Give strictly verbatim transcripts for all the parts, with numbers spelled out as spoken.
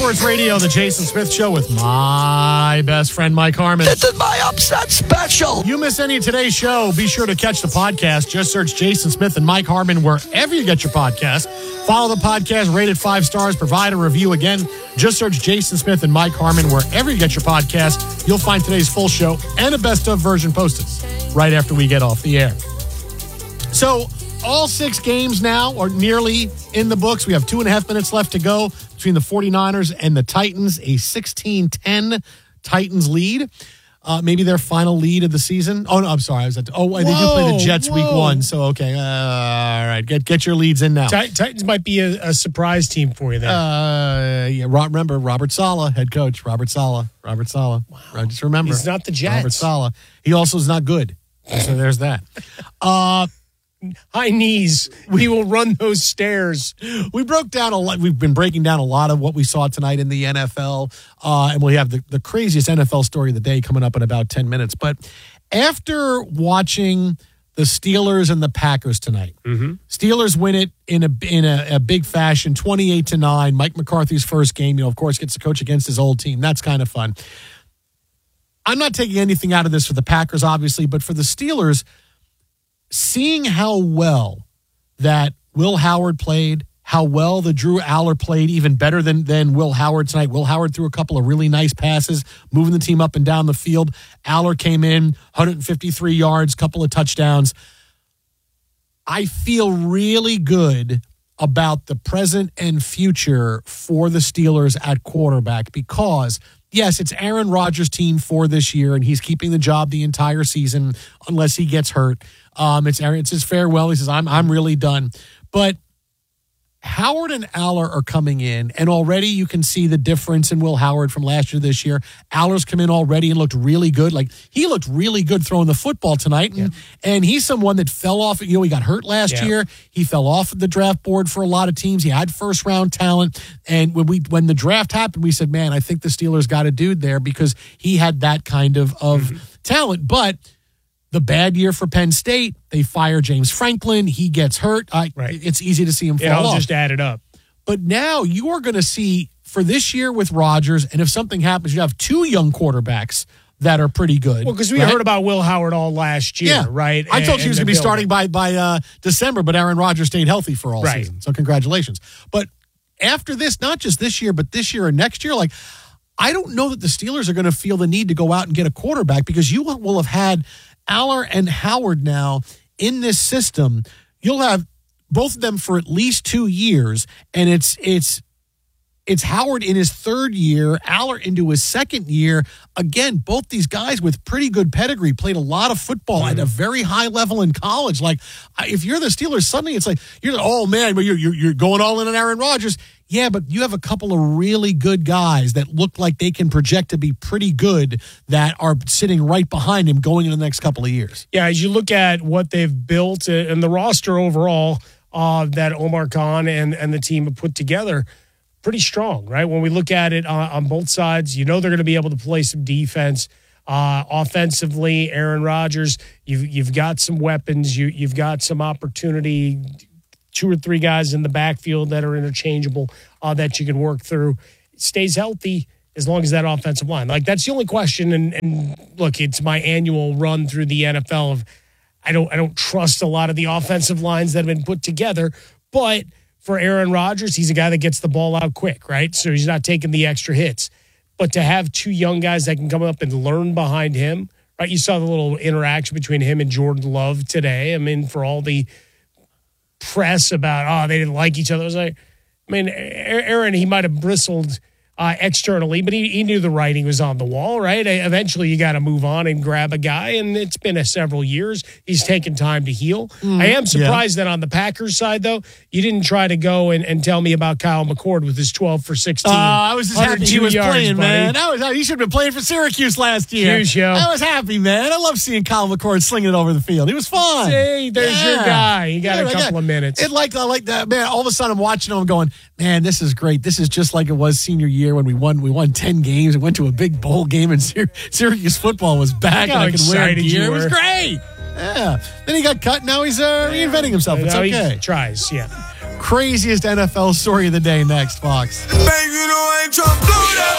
Sports Radio, the Jason Smith Show with my best friend, Mike Harmon. This is my upset special. You miss any of today's show, be sure to catch the podcast. Just search Jason Smith and Mike Harmon wherever you get your podcast. Follow the podcast, rate it five stars, provide a review. Again, just search Jason Smith and Mike Harmon wherever you get your podcast. You'll find today's full show and a best-of version posted right after we get off the air. So, all six games now are nearly in the books. We have two and a half minutes left to go between the 49ers and the Titans. A sixteen ten Titans lead. Uh, maybe their final lead of the season. Oh, no, I'm sorry. I was at, oh, they do play the Jets whoa. week one. So, okay. Uh, all right. Get get your leads in now. Titans might be a, a surprise team for you there. Uh, yeah, remember, Robert Saleh, head coach. Robert Saleh. Robert Saleh. Wow. Just remember. He's not the Jets. Robert Saleh. He also is not good. So there's that. Uh, High knees. We will run those stairs. We broke down a lot. We've been breaking down a lot of what we saw tonight in the N F L. Uh, and we have the, the craziest N F L story of the day coming up in about ten minutes. But after watching the Steelers and the Packers tonight, mm-hmm. Steelers win it in a in a, a big fashion, twenty-eight to nine. Mike McCarthy's first game, you know, of course, gets to coach against his old team. That's kind of fun. I'm not taking anything out of this for the Packers, obviously, but for the Steelers, seeing how well that Will Howard played, how well the Drew Aller played, even better than, than Will Howard tonight. Will Howard threw a couple of really nice passes, moving the team up and down the field. Aller came in, one hundred fifty-three yards, couple of touchdowns. I feel really good about the present and future for the Steelers at quarterback because, yes, it's Aaron Rodgers' team for this year, and he's keeping the job the entire season unless he gets hurt. Um, it's Aaron, it's his farewell. He says, I'm I'm really done. But Howard and Aller are coming in, and already you can see the difference in Will Howard from last year to this year. Aller's come in already and looked really good. Like, he looked really good throwing the football tonight. And, yeah. and he's someone that fell off. You know, he got hurt last yeah. year. He fell off the draft board for a lot of teams. He had first-round talent. And when we when the draft happened, we said, man, I think the Steelers got a dude there because he had that kind of, of mm-hmm. talent. But the bad year for Penn State, they fire James Franklin. He gets hurt. I, right. It's easy to see him fall it all off. Just add it up. But now you are going to see, for this year with Rodgers, and if something happens, you have two young quarterbacks that are pretty good. Well, because we right? heard about Will Howard all last year, yeah. right? I told you he was going to be building. starting by, by uh, December, but Aaron Rodgers stayed healthy for all right. season. So congratulations. But after this, not just this year, but this year and next year, like, I don't know that the Steelers are going to feel the need to go out and get a quarterback because you will have had Aller and Howard now in this system. You'll have both of them for at least two years, and it's it's it's Howard in his third year, Aller into his second year. Again, both these guys with pretty good pedigree, played a lot of football mm-hmm. at a very high level in college. Like, if you're the Steelers, suddenly it's like, you're like, oh, man, but you're, you're, you're going all in on Aaron Rodgers. Yeah, but you have a couple of really good guys that look like they can project to be pretty good that are sitting right behind him going into the next couple of years. Yeah, as you look at what they've built and the roster overall uh, that Omar Khan and, and the team have put together, pretty strong, right? When we look at it uh, on both sides, you know they're going to be able to play some defense. Uh, offensively, Aaron Rodgers, you've, you've got some weapons. You, you've got some opportunity, two or three guys in the backfield that are interchangeable uh, that you can work through. It stays healthy as long as that offensive line. Like, that's the only question. And, and look, it's my annual run through the N F L of I don't I don't trust a lot of the offensive lines that have been put together. But for Aaron Rodgers, he's a guy that gets the ball out quick, right? So he's not taking the extra hits. But to have two young guys that can come up and learn behind him, right? You saw the little interaction between him and Jordan Love today. I mean, for all the press about, oh, they didn't like each other. I was like, I mean, Aaron, he might have bristled uh, externally, but he, he knew the writing was on the wall, right? Eventually, you got to move on and grab a guy, and it's been a several years. He's taken time to heal. Mm, I am surprised yeah. that on the Packers side, though, you didn't try to go and, and tell me about Kyle McCord with his twelve for sixteen. Uh, I was just happy he was yards, playing, buddy. man. I was, he should have been playing for Syracuse last year. Huge, yo. I was happy, man. I love seeing Kyle McCord slinging it over the field. He was fun. See, there's yeah. your guy. He got yeah, a couple yeah. of minutes. It like, I like that, man. All of a sudden, I'm watching him going, man, this is great. This is just like it was senior year when we won. We won ten games and went to a big bowl game, and Syr- Syracuse football was back. Look how and I could wear excited gear. you It was were. great. Yeah. Then he got cut. Now he's uh, reinventing himself. It's Now okay. he tries, yeah. craziest N F L story of the day next, Fox. Baby, you know I ain't trying to do that.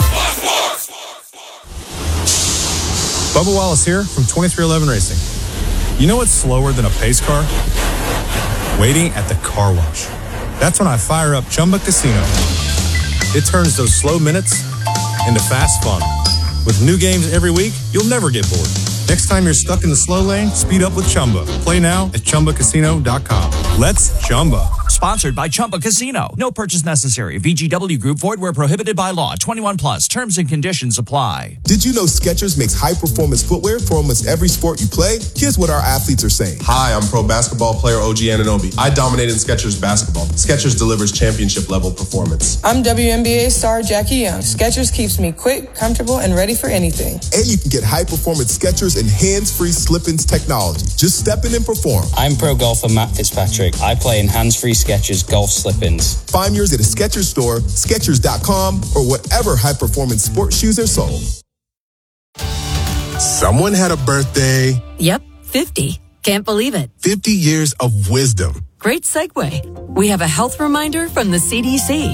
Bubba Wallace here from twenty-three eleven Racing. You know what's slower than a pace car? Waiting at the car wash. That's when I fire up Chumba Casino. It turns those slow minutes into fast fun. With new games every week, you'll never get bored. Next time you're stuck in the slow lane, speed up with Chumba. Play now at Chumba Casino dot com. Let's Chumba. Sponsored by Chumba Casino. No purchase necessary. V G W Group. Void where prohibited by law. twenty-one plus. Terms and conditions apply. Did you know Skechers makes high-performance footwear for almost every sport you play? Here's what our athletes are saying. Hi, I'm pro basketball player O G Anunoby. I dominated Skechers basketball. Skechers delivers championship-level performance. I'm W N B A star Jackie Young. Skechers keeps me quick, comfortable, and ready for anything. And you can get high-performance Skechers and hands-free slip-ins technology. Just step in and perform. I'm pro golfer Matt Fitzpatrick. I play in hands-free Skechers golf slip-ins. Find yours at a Skechers store, Skechers dot com, or whatever high-performance sports shoes are sold. Someone had a birthday. Yep, fifty. Can't believe it. fifty years of wisdom. Great segue. We have a health reminder from the C D C.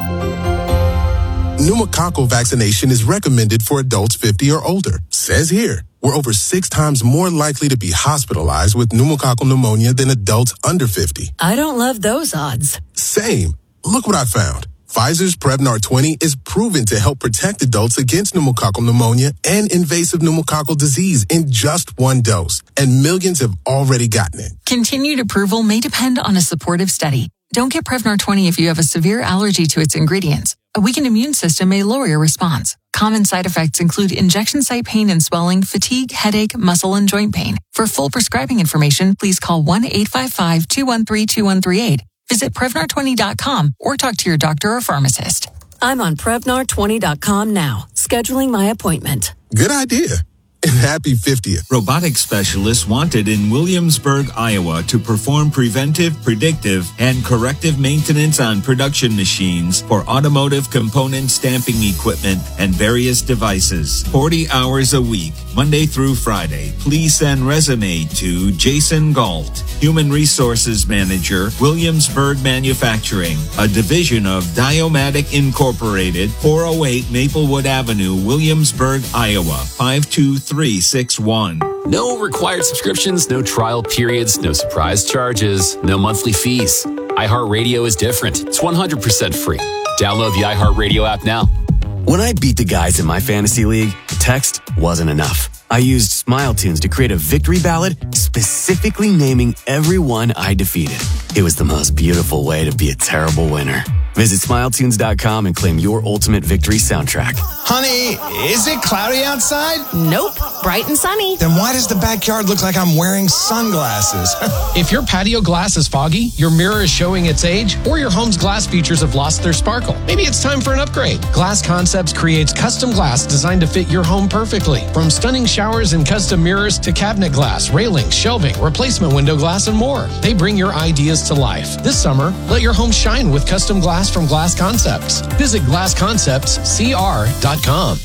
Pneumococcal vaccination is recommended for adults fifty or older. Says here, we're over six times more likely to be hospitalized with pneumococcal pneumonia than adults under fifty. I don't love those odds. Same. Look what I found. Pfizer's Prevnar twenty is proven to help protect adults against pneumococcal pneumonia and invasive pneumococcal disease in just one dose. And millions have already gotten it. Continued approval may depend on a supportive study. Don't get Prevnar twenty if you have a severe allergy to its ingredients. A weakened immune system may lower your response. Common side effects include injection site pain and swelling, fatigue, headache, muscle, and joint pain. For full prescribing information, please call one eight five five, two one three, two one three eight. Visit Prevnar twenty dot com or talk to your doctor or pharmacist. I'm on Prevnar twenty dot com now, scheduling my appointment. Good idea. And happy fiftieth. Robotic specialists wanted in Williamsburg, Iowa to perform preventive, predictive, and corrective maintenance on production machines for automotive component stamping equipment and various devices. forty hours a week, Monday through Friday. Please send resume to Jason Galt, Human Resources Manager, Williamsburg Manufacturing, a division of Diomatic Incorporated, four oh eight Maplewood Avenue, Williamsburg, Iowa, five two three six one. No required subscriptions, no trial periods, no surprise charges, no monthly fees. iHeartRadio is different. It's one hundred percent free. Download the iHeartRadio app now. When I beat the guys in my fantasy league, text wasn't enough. I used Smile Tunes to create a victory ballad specifically naming everyone I defeated. It was the most beautiful way to be a terrible winner. Visit smile tunes dot com and claim your ultimate victory soundtrack. Honey, is it cloudy outside? Nope, bright and sunny. Then why does the backyard look like I'm wearing sunglasses? If your patio glass is foggy, your mirror is showing its age, or your home's glass features have lost their sparkle, maybe it's time for an upgrade. Glass Concepts creates custom glass designed to fit your home perfectly. From stunning showers and custom mirrors to cabinet glass, railings, shelving, replacement window glass, and more. They bring your ideas to life. This summer, let your home shine with custom glass from Glass Concepts. Visit glass concepts c r dot com.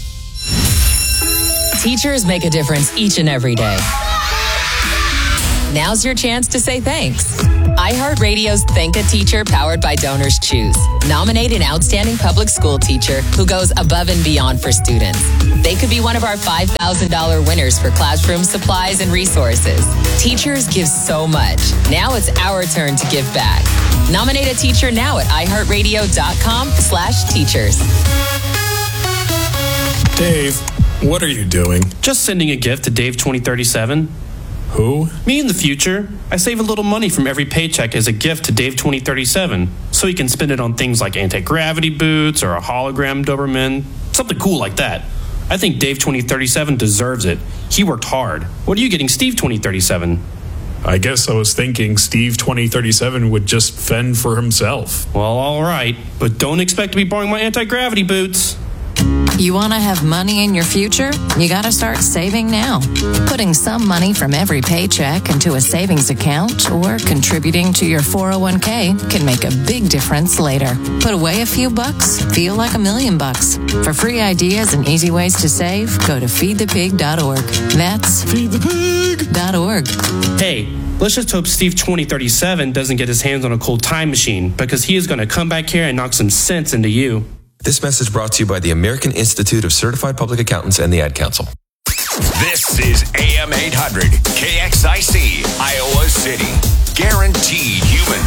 Teachers make a difference each and every day. Now's your chance to say thanks. iHeartRadio's Thank a Teacher powered by Donors Choose. Nominate an outstanding public school teacher who goes above and beyond for students. They could be one of our five thousand dollars winners for classroom supplies and resources. Teachers give so much. Now it's our turn to give back. Nominate a teacher now at iHeartRadio.com slash teachers. Dave, what are you doing? Just sending a gift to Dave twenty thirty-seven. Who? Me in the future. I save a little money from every paycheck as a gift to Dave twenty thirty-seven, so he can spend it on things like anti-gravity boots or a hologram Doberman, something cool like that. I think Dave twenty thirty-seven deserves it. He worked hard. What are you getting Steve twenty thirty-seven? I guess I was thinking Steve twenty thirty-seven would just fend for himself. Well, all right, but don't expect to be borrowing my anti-gravity boots. You want to have money in your future? You got to start saving now. Putting some money from every paycheck into a savings account or contributing to your four oh one k can make a big difference later. Put away a few bucks, feel like a million bucks. For free ideas and easy ways to save, go to feed the pig dot org. That's feed the pig dot org. Hey, Let's just hope Steve twenty thirty-seven doesn't get his hands on a cool time machine, because he is going to come back here and knock some sense into you. This message brought to you by the American Institute of Certified Public Accountants and the Ad Council. This is A M eight hundred, K X I C, Iowa City. Guaranteed human.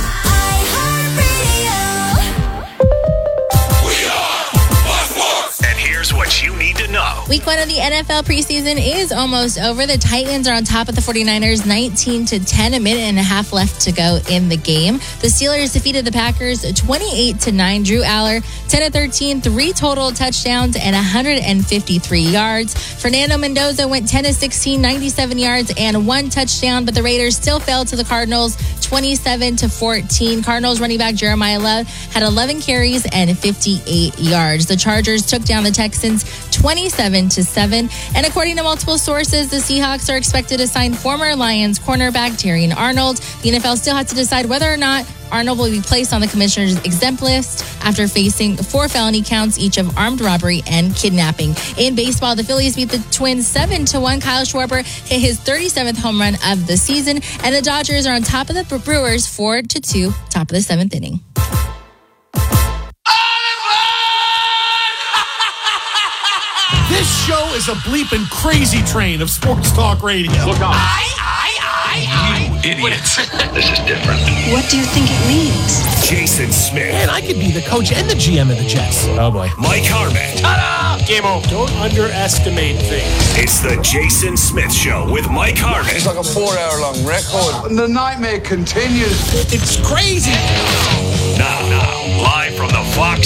And here's what you need to know. Week one of the N F L preseason is almost over. The Titans are on top of the 49ers, nineteen to ten, a minute and a half left to go in the game. The Steelers defeated the Packers twenty-eight to nine. Drew Aller, ten to thirteen, three total touchdowns and one hundred fifty-three yards. Fernando Mendoza went ten to sixteen, ninety-seven yards and one touchdown, but the Raiders still fell to the Cardinals twenty-seven to fourteen. Cardinals running back Jeremiah Love had eleven carries and fifty-eight yards. The Chargers took down the Texans twenty-seven to seven. And according to multiple sources, the Seahawks are expected to sign former Lions cornerback Terrion Arnold. The N F L still has to decide whether or not Arnold will be placed on the commissioner's exempt list after facing four felony counts, each of armed robbery and kidnapping. In baseball, the Phillies beat the Twins seven to one. Kyle Schwarber hit his thirty-seventh home run of the season, and the Dodgers are on top of the Brewers four to two, top of the seventh inning. This show is a bleeping crazy train of sports talk radio. Look on. I, I, I, I. You idiots. This is different. What do you think it means? Jason Smith. Man, I could be the coach and the G M of the Jets. Oh, boy. Mike Harmon. Ta-da! Game over. Don't underestimate things. It's the Jason Smith Show with Mike Harmon. It's like a four-hour-long record. And the nightmare continues. It's crazy. Now, now, live from the Fox